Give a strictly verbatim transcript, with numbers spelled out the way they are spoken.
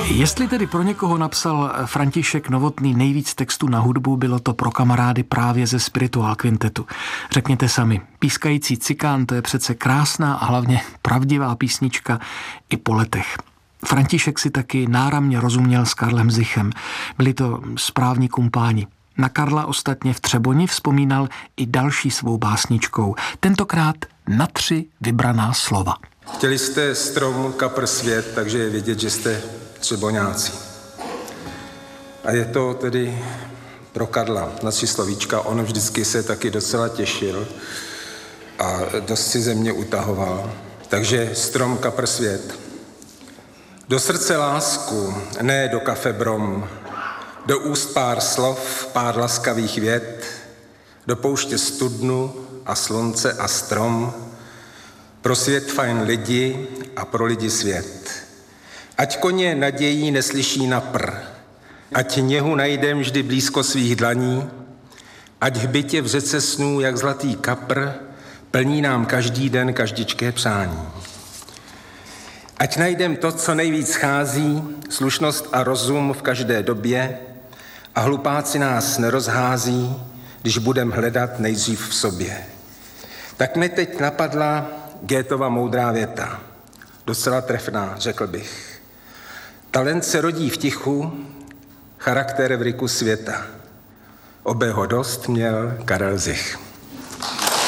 Jestli tedy pro někoho napsal František Novotný nejvíc textů na hudbu, bylo to pro kamarády právě ze Spirituál kvintetu. Řekněte sami, Pískající cikán, to je přece krásná a hlavně pravdivá písnička i po letech. František si taky náramně rozuměl s Karlem Zichem. Byli to správní kumpáni. Na Karla ostatně v Třeboni vzpomínal i další svou básničkou. Tentokrát na tři vybraná slova. Chtěli jste strom, kapr, svět, takže je vidět, že jste třeboňáci. A je to tedy pro Karla na tři slovíčka. On vždycky se taky docela těšil a dost si ze mě utahoval. Takže strom, kapr, svět. Do srdce lásku, ne do kafe brom. Do úst pár slov, pár laskavých vět. Do pouště studnu a slunce a strom. Pro svět fajn lidi a pro lidi svět. Ať koně nadějí neslyší na pr. Ať něhu najdem vždy blízko svých dlaní. Ať hbitě v řece snů jak zlatý kapr plní nám každý den každičké přání. Ať najdem to, co nejvíc schází, slušnost a rozum v každé době a hlupáci nás nerozhází, když budem hledat nejdřív v sobě. Tak mi teď napadla Goethova moudrá věta. Docela trefná, řekl bych. Talent se rodí v tichu, charakter v ryku světa. Obého dost měl Karel Zich.